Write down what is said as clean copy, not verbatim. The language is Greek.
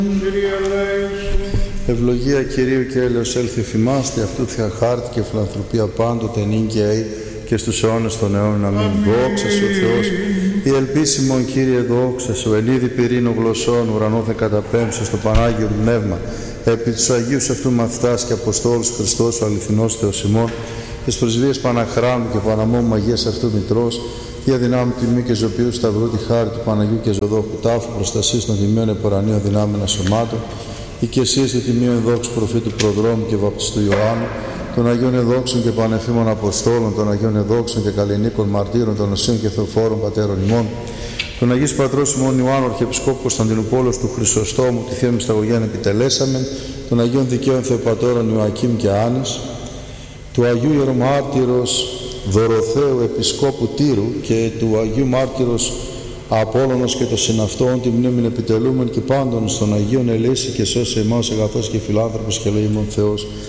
Ευλογία Κυρίου και έλεος έλθει εφημάς, τη αυτού θεία χάρτη και φιλανθρωπία πάντοτε νύγκαιη και στους αιώνες των αιώνων. Αμήν. Δόξα σου ο Θεός, η ελπίσιμον Κύριε, δόξα σου, ελίδη πυρήνου γλωσσών, ουρανόθε καταπέμψε στο Πανάγιο Πνεύμα, επί τους Αγίους αυτού μαθητάς και Αποστόλους Χριστός ο αληθινός Θεός ημών, τις πρεσβείες Παναχράμου και Παναμόμου Αγίας αυτού Μητρός, για δυνάμει τιμή και ζωπίου σταυρού τη χάρη του Παναγιού και Ζωδόχου τάφου, προστασίας των τιμίων επορανίων δυνάμενα σωμάτων, οικεσίες του τιμίων δόξου προφήτου Προδρόμου και Βαπτιστού Ιωάννου, των Αγίων Εδόξων και Πανεφήμων Αποστόλων, των Αγίων Εδόξων και Καλλινίκων Μαρτύρων, των Οσίων και Θεοφόρων Πατέρων ημών, των Αγίος Πατρός ημών Ιωάννου Αρχιεπισκόπου Κωνσταντινούπολος του Χρυσοστόμου, τη Θεία Μυσταγωγέαν επιτελέσαμεν, των Αγίων Δικαίων Θεοπατώρων Ιωακήμ και Άνης, του Αγίου Ιερομάρτυρος Δωροθέου Επισκόπου Τύρου και του Αγίου Μάρτυρος Απόλλωνος και των συναυτών τη μνήμην επιτελούμεν και πάντων στον Αγίον ελέηση και σώσε εμάς αγαθός και φιλάνθρωπος και ελεήμων Θεός.